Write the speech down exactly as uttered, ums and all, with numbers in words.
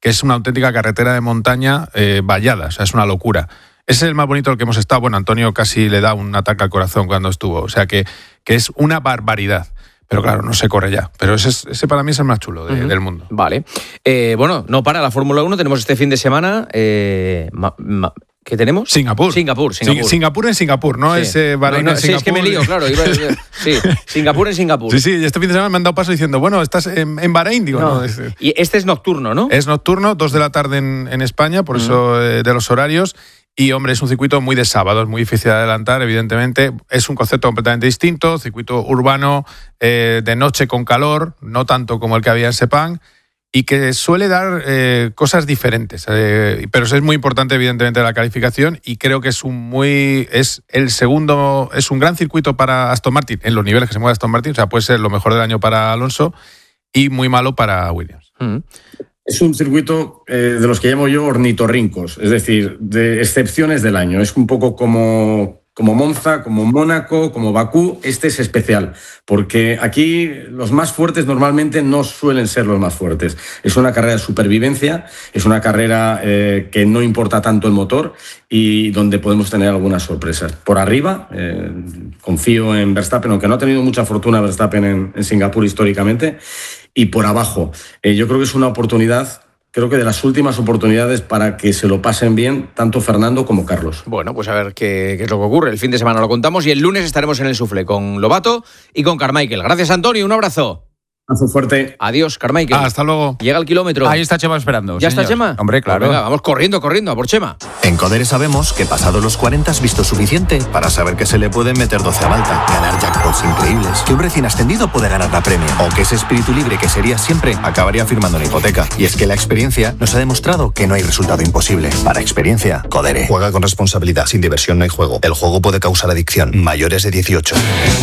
que es una auténtica carretera de montaña eh, vallada, o sea, es una locura. Ese es el más bonito del que hemos estado. Bueno, Antonio casi le da un ataque al corazón cuando estuvo. O sea, que, que es una barbaridad. Pero claro, no se corre ya. Pero ese, ese para mí es el más chulo de, uh-huh. del mundo. Vale. Eh, bueno, no para la Fórmula uno. Tenemos este fin de semana... Eh, ma, ma, ¿Qué tenemos? Singapur. Singapur, Singapur. Singapur en Singapur, no sí. es eh, Bahrein no, no, en Singapur. Sí, es que me lío, claro. Iba a decir, sí, Singapur en Singapur. Sí, sí, este fin de semana me han dado paso diciendo, bueno, estás en, en Bahrein, digo, no. no es, y este es nocturno, ¿no? Es nocturno, dos de la tarde en, en España, por uh-huh. eso eh, de los horarios. Y, hombre, es un circuito muy de sábado, es muy difícil de adelantar, evidentemente. Es un concepto completamente distinto, circuito urbano, eh, de noche con calor, no tanto como el que había en Sepang, y que suele dar eh, cosas diferentes. Eh, pero es muy importante, evidentemente, la calificación, y creo que es un muy es el segundo, es un gran circuito para Aston Martin, en los niveles que se mueve Aston Martin, o sea, puede ser lo mejor del año para Alonso y muy malo para Williams. Mm. Es un circuito eh, de los que llamo yo ornitorrincos, es decir, de excepciones del año. Es un poco como, como Monza, como Mónaco, como Bakú. Este es especial, porque aquí los más fuertes normalmente no suelen ser los más fuertes. Es una carrera de supervivencia, es una carrera eh, que no importa tanto el motor y donde podemos tener algunas sorpresas. Por arriba, eh, confío en Verstappen, aunque no ha tenido mucha fortuna Verstappen en, en Singapur históricamente. Y por abajo, eh, yo creo que es una oportunidad, creo que de las últimas oportunidades para que se lo pasen bien tanto Fernando como Carlos. Bueno, pues a ver qué, qué es lo que ocurre. El fin de semana lo contamos y el lunes estaremos en el Suflé con Lobato y con Carmichael. Gracias, Antonio, un abrazo. Un abrazo fuerte. Adiós, Carmichael. Ah, hasta luego. Llega el kilómetro. Ahí está Chema esperando. ¿Ya señor. está Chema? Hombre, claro. Pues venga, vamos corriendo, corriendo, a por Chema. En Codere sabemos que pasado los cuarenta has visto suficiente para saber que se le pueden meter doce a Malta, ganar jackpots increíbles, que un recién ascendido puede ganar la Premier, o que ese espíritu libre que sería siempre acabaría firmando una hipoteca. Y es que la experiencia nos ha demostrado que no hay resultado imposible. Para experiencia, Codere. Juega con responsabilidad. Sin diversión no hay juego. El juego puede causar adicción. Mayores de dieciocho.